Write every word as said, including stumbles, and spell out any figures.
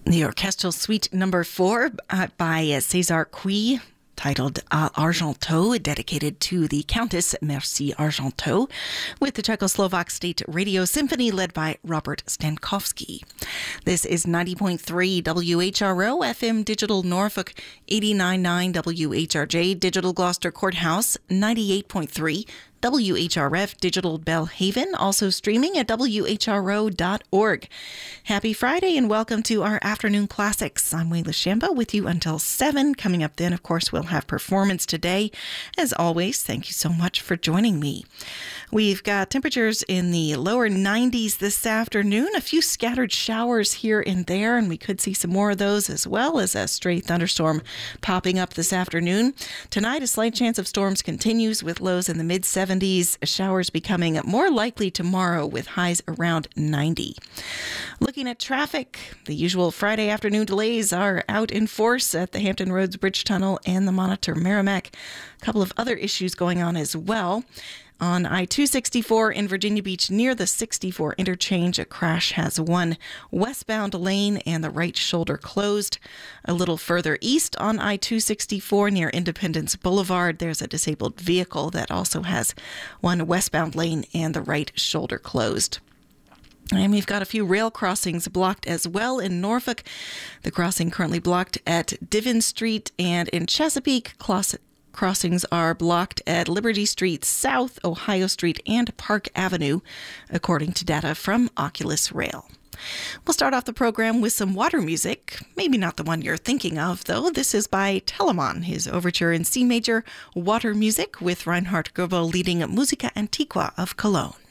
The orchestral suite number four uh, by uh, César Cui, titled uh, Argenteau, dedicated to the Countess Merci Argenteau, with the Czechoslovak State Radio Symphony led by Robert Stankowski. This is ninety point three W H R O, F M Digital Norfolk, eighty-nine point nine W H R J, Digital Gloucester Courthouse, ninety-eight point three W H R F Digital Belhaven, also streaming at W H R O dot org. Happy Friday and welcome to our Afternoon Classics. I'm Wayla Shamba with you until seven. Coming up then, of course, we'll have performance today. As always, thank you so much for joining me. We've got temperatures in the lower nineties this afternoon, a few scattered showers here and there, and we could see some more of those as well as a stray thunderstorm popping up this afternoon. Tonight, a slight chance of storms continues with lows in the mid seventies. Showers becoming more likely tomorrow with highs around ninety. Looking at traffic, the usual Friday afternoon delays are out in force at the Hampton Roads Bridge Tunnel and the Monitor Merrimack. A couple of other issues going on as well. On I two sixty-four in Virginia Beach near the sixty-four interchange, a crash has one westbound lane and the right shoulder closed. A little further east on I two sixty-four near Independence Boulevard, there's a disabled vehicle that also has one westbound lane and the right shoulder closed. And we've got a few rail crossings blocked as well in Norfolk. The crossing currently blocked at Diven Street, and in Chesapeake, Clos- crossings are blocked at Liberty Street South, Ohio Street, and Park Avenue, according to data from Oculus Rail. We'll start off the program with some water music. Maybe not the one you're thinking of, though. This is by Telemann, his overture in C major water music, with Reinhard Goebel leading Musica Antiqua of Cologne.